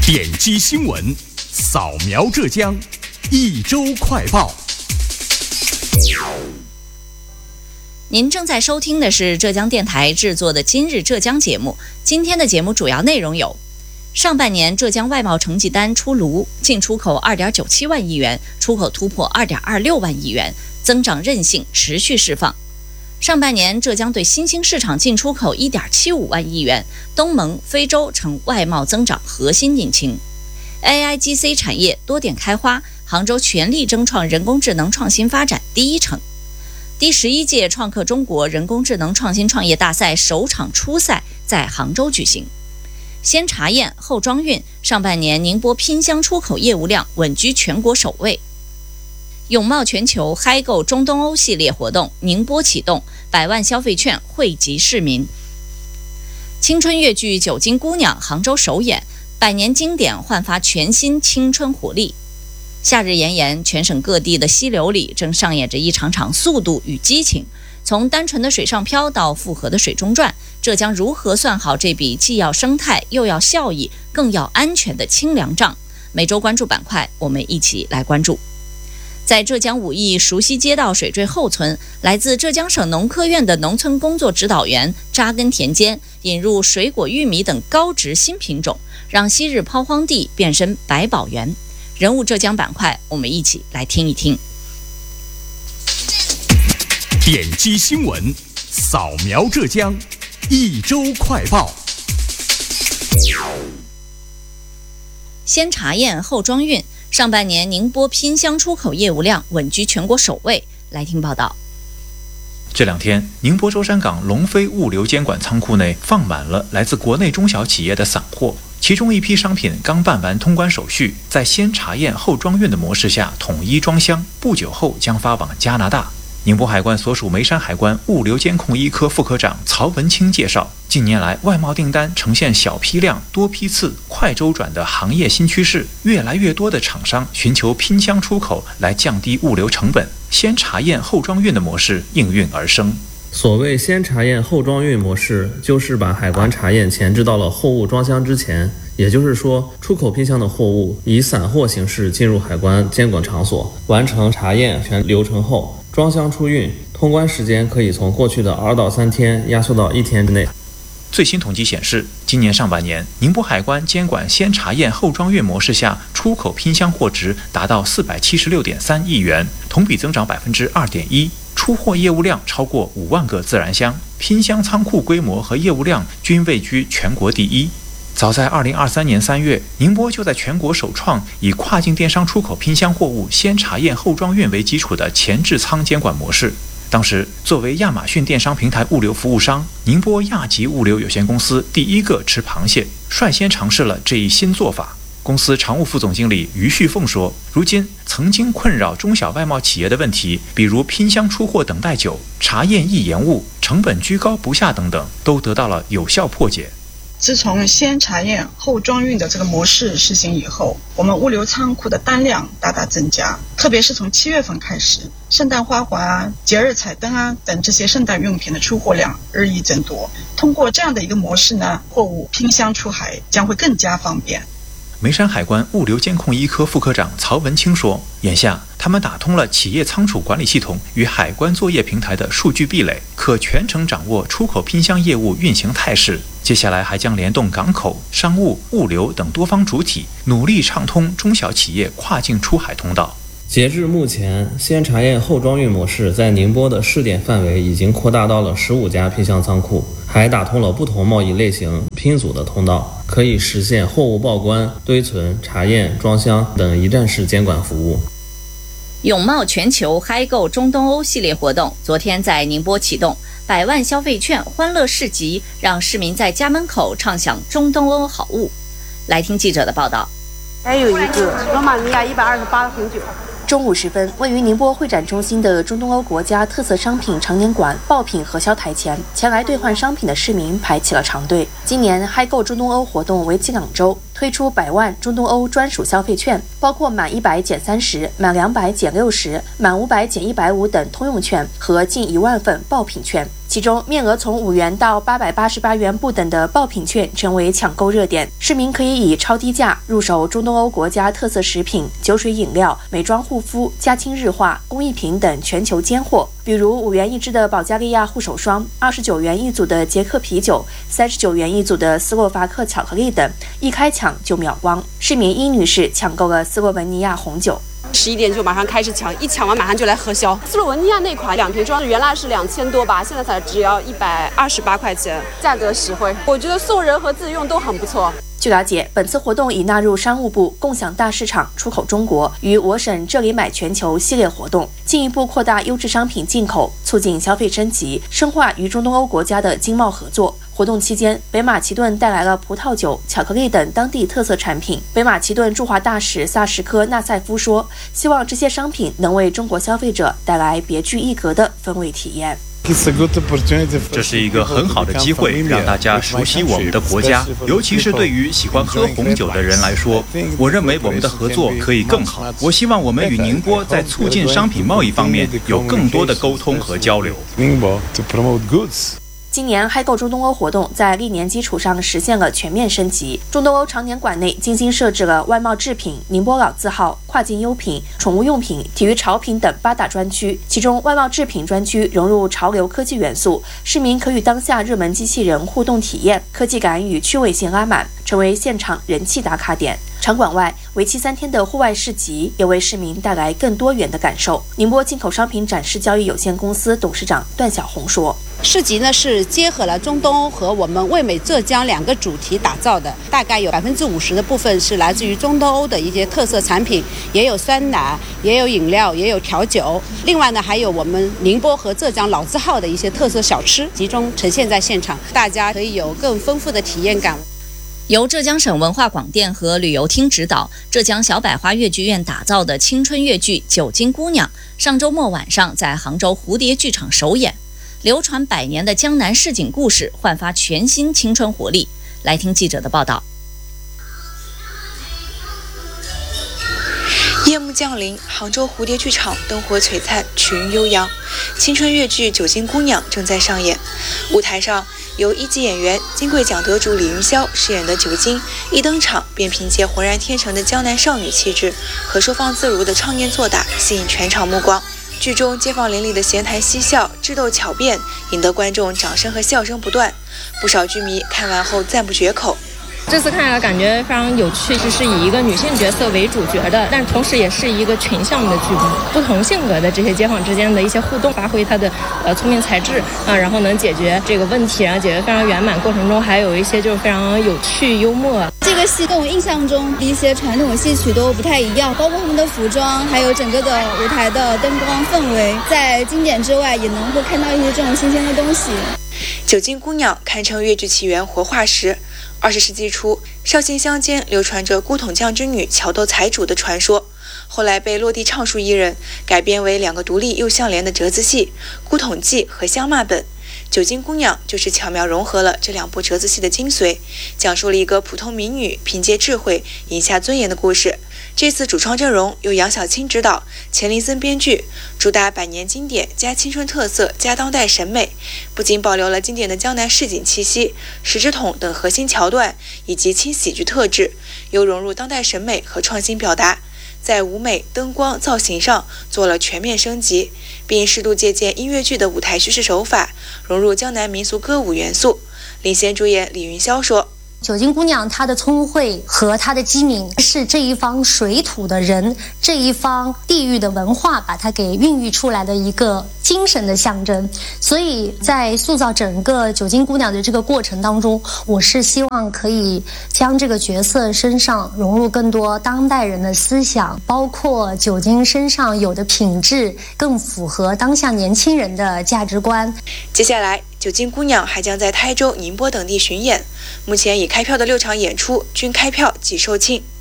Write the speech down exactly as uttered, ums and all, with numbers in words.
点击新闻，扫描浙江，一周快报。 您正在收听的是浙江电台制作的今日浙江节目。今天的节目主要内容有：上半年浙江外贸成绩单出炉，进出口 二点九七万亿元，出口突破 二点二六万亿元，增长韧性持续释放。上半年浙江对新兴市场进出口 一点七五万亿元，东盟、非洲成外贸增长核心引擎。A I G C 产业多点开花，杭州全力争创人工智能创新发展第一城。第十一届创客中国人工智能创新创业大赛首场初赛在杭州举行。先查验后装运，上半年宁波拼箱出口业务量稳居全国首位。永茂全球嗨购中东欧系列活动宁波启动，百万消费券惠及市民。青春越剧《九金姑娘》杭州首演，百年经典焕发全新青春活力。夏日炎炎，全省各地的溪流里正上演着一场场速度与激情。从单纯的水上漂到复合的水中转，浙江如何算好这笔既要生态又要效益更要安全的清凉账？每周关注板块，我们一起来关注。在浙江武义熟悉街道水坠后村，来自浙江省农科院的农村工作指导员扎根田间，引入水果、玉米等高值新品种，让昔日抛荒地变身百宝园。人物浙江板块，我们一起来听一听。 点击新闻，扫描浙江，一周快报。 先查验后装运，上半年宁波拼箱出口业务量稳居全国首位。来听报道。 这两天，宁波舟山港龙飞物流监管仓库内放满了来自国内中小企业的散货，其中一批商品刚办完通关手续，在先查验后装运的模式下统一装箱，不久后将发往加拿大。宁波海关所属眉山海关物流监控一科副科长曹文清介绍，近年来外贸订单呈现小批量、多批次、快周转的行业新趋势，越来越多的厂商寻求拼箱出口来降低物流成本，先查验后装运的模式应运而生。 所谓先查验后装运模式，就是把海关查验前置到了货物装箱之前，也就是说，出口拼箱的货物以散货形式进入海关监管场所，完成查验全流程后，装箱出运，通关时间可以从过去的二到三天压缩到一天之内。 最新统计显示，今年上半年，宁波海关监管先查验后装运模式下，出口拼箱货值达到四百七十六点三亿元，同比增长百分之二点一。出货业务量超过五万个自然箱，拼箱仓库规模和业务量均位居全国第一。早在二零二三年三月，宁波就在全国首创以跨境电商出口拼箱货物先查验后装运为基础的前置仓监管模式。当时，作为亚马逊电商平台物流服务商，宁波亚吉物流有限公司第一个吃螃蟹，率先尝试了这一新做法。公司常务副总经理于旭凤说，如今曾经困扰中小外贸企业的问题，比如拼箱出货等待久、查验易延误、成本居高不下等等，都得到了有效破解。 自从先查验后装运的这个模式实行以后，我们物流仓库的单量大大增加，特别是从七月份开始，圣诞花环啊、节日彩灯啊等这些圣诞用品的出货量日益增多。通过这样的一个模式呢，货物拼箱出海将会更加方便。 眉山海关物流监控一科副科长曹文清说，眼下他们打通了企业仓储管理系统与海关作业平台的数据壁垒，可全程掌握出口拼箱业务运行态势。接下来还将联动港口、商务、物流等多方主体，努力畅通中小企业跨境出海通道。 截至目前，先查验后装运模式在宁波的试点范围已经扩大到了十五家拼箱仓库，还打通了不同贸易类型拼组的通道，可以实现货物报关、堆存、查验、装箱等一站式监管服务。 永茂全球嗨购中东欧系列活动昨天在宁波启动，百万消费券欢乐市集，让市民在家门口畅享中东欧好物。来听记者的报道。 还有一个罗马尼亚一百二十八红酒。 中午时分，位于宁波会展中心的中东欧国家特色商品常年馆爆品核销台前，前来兑换商品的市民排起了长队。今年嗨购中东欧活动为期两周，推出百万中东欧专属消费券，包括满一百减三十、满两百减六十、满五百减一百五等通用券和近一万份爆品券。 其中面额从五元到八百八十八元不等的爆品券成为抢购热点，市民可以以超低价入手中东欧国家特色食品、酒水饮料、美妆护肤、家清日化、工艺品等全球尖货，比如五元一支的保加利亚护手霜，二十九元一组的捷克啤酒，三十九元一组的斯洛伐克巧克力等，一开抢就秒光。市民殷女士抢购了斯洛文尼亚红酒。 十一点就马上开始抢，一抢完马上就来核销。斯洛文尼亚那款两瓶装原来是两千多吧，现在才只要一百二十八块钱，价格实惠。我觉得送人和自用都很不错。 据了解，本次活动已纳入商务部共享大市场出口中国与我省这里买全球系列活动，进一步扩大优质商品进口，促进消费升级，深化与中东欧国家的经贸合作。活动期间，北马其顿带来了葡萄酒、巧克力等当地特色产品。北马其顿驻华大使萨什科纳塞夫说，希望这些商品能为中国消费者带来别具一格的风味体验。 这是一个很好的机会，让大家熟悉我们的国家，尤其是对于喜欢喝红酒的人来说，我认为我们的合作可以更好。我希望我们与宁波在促进商品贸易方面有更多的沟通和交流。 今年嗨购中东欧活动在历年基础上实现了全面升级。中东欧常年馆内精心设置了外贸制品、宁波老字号、跨境优品、宠物用品、体育潮品等八大专区，其中外贸制品专区融入潮流科技元素，市民可与当下热门机器人互动体验，科技感与趣味性拉满，成为现场人气打卡点。场馆外，为期三天的户外市集也为市民带来更多元的感受。宁波进口商品展示交易有限公司董事长段小红说：“ 市集呢是结合了中东欧和我们味美浙江两个主题打造的，大概有百分之五十的部分是来自于中东欧的一些特色产品，也有酸奶，也有饮料，也有调酒。另外呢，还有我们宁波和浙江老字号的一些特色小吃，集中呈现在现场，大家可以有更丰富的体验感。” 由浙江省文化广电和旅游厅指导，浙江小百花越剧院打造的青春越剧《九斤姑娘》上周末晚上在杭州蝴蝶剧场首演，流传百年的江南市井故事焕发全新青春活力。来听记者的报道。 夜幕降临，杭州蝴蝶剧场灯火璀璨，曲韵悠扬，青春越剧《九斤姑娘》正在上演。舞台上，由一级演员、金桂奖得主李云霄饰演的九斤，一登场便凭借浑然天成的江南少女气质和收放自如的唱念做打，吸引全场目光。剧中街坊邻里的闲谈嬉笑、智斗巧辩，引得观众掌声和笑声不断。不少剧迷看完后赞不绝口。 这次看来感觉非常有趣，是以一个女性角色为主角的，但同时也是一个群像的剧目，不同性格的这些街坊之间的一些互动，发挥她的呃聪明才智啊，然后能解决这个问题，然后解决非常圆满。过程中还有一些就是非常有趣幽默。 这个戏跟我印象中的一些传统戏曲都不太一样，包括他们的服装，还有整个的舞台的灯光氛围，在经典之外也能够看到一些这种新鲜的东西。 九斤姑娘堪称越剧起源活化石。二十世纪初，绍兴乡间流传着姑统匠之女巧斗财主的传说，后来被落地唱书艺人改编为两个独立又相连的折子戏《姑统记》和《相骂本》。九斤姑娘就是巧妙融合了这两部折子戏的精髓，讲述了一个普通民女凭借智慧赢下尊严的故事。这次主创阵容由杨晓青执导，钱林森编剧，主打百年经典加青春特色加当代审美，不仅保留了经典的江南市井气息、十指筒等核心桥段以及轻喜剧特质，又融入当代审美和创新表达，在舞美、灯光、造型上做了全面升级，并适度借鉴音乐剧的舞台叙事手法，融入江南民俗歌舞元素。领衔主演李云霄说： 九斤姑娘她的聪慧和她的机敏，是这一方水土的人，这一方地域的文化把它给孕育出来的一个精神的象征。所以在塑造整个九斤姑娘的这个过程当中，我是希望可以将这个角色身上融入更多当代人的思想，包括九斤身上有的品质更符合当下年轻人的价值观。 接下来九斤姑娘还将在台州、宁波等地巡演，目前已开票的六场演出均开票即售罄。